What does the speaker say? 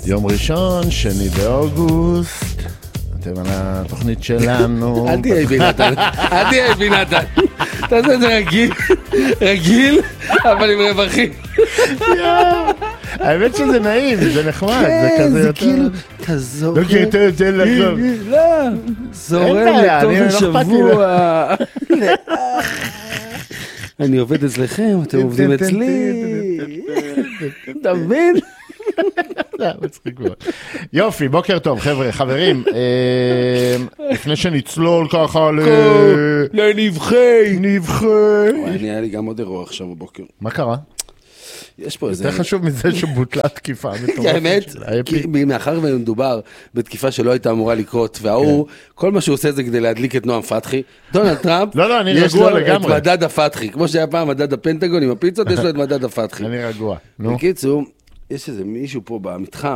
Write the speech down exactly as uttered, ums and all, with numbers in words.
יום ראשון, שני באוגוסט, אתם על התוכנית שלנו. אל תהיה בינתן, אל תהיה בינתן. תעשה את זה רגיל, רגיל, אבל עם רווחים. האמת שזה נעים, זה נחמד, זה כזה יותר... כאילו, אתה זורק. לא כי יותר יותר לחזור. לא, זורק לטוב השבוע. אני עובד אצלכם, אתם עובדים אצלי. אתה מבין? מצחיק מאוד. יופי, בוקר טוב, חבר'ה, חברים. לפני שנצלול ככה ל... לנבחי. נבחי. אני היה לי גם עוד אירוע עכשיו בבוקר. מה קרה? יש פה איזה... יותר חשוב מזה שבוטלה תקיפה. האמת, מאחר ומדובר בתקיפה שלא הייתה אמורה לקרות, והוא, כל מה שהוא עושה זה כדי להדליק את נועם פתחי. דונלד טראמפ, יש לו את מדד הפתחי. כמו שהיה פעם מדד הפנטגון עם הפיצות, יש לו את מדד הפתחי. אני רגוע. בקיצור, יש איזה מישהו פה במתחם,